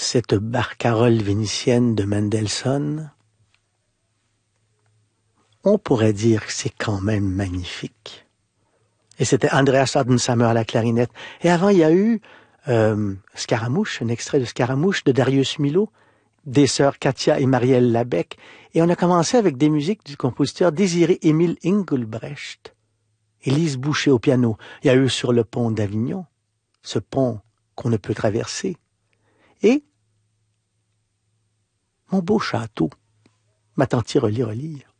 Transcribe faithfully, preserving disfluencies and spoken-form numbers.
cette barcarolle vénitienne de Mendelssohn, on pourrait dire que c'est quand même magnifique. Et c'était Andreas Adenshammer à la clarinette. Et avant, il y a eu euh, Scaramouche, un extrait de Scaramouche de Darius Milhaud, des sœurs Katia et Marielle Labec. Et on a commencé avec des musiques du compositeur Désiré-Émile Engelbrecht. Élise Boucher au piano. Il y a eu Sur le pont d'Avignon, ce pont qu'on ne peut traverser. Et Mon beau château, ma tante Relie relire.